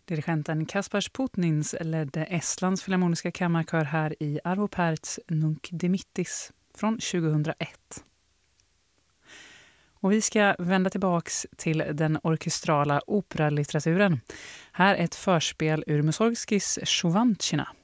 Dirigenten Kaspars Putnins ledde Estlands filharmoniska kammarkör här i Arvo Pärts Nunc Dimittis från 2001. Och vi ska vända tillbaks till den orkestrala operalitteraturen. Här ett förspel ur Mussorgskis Sjovantyna.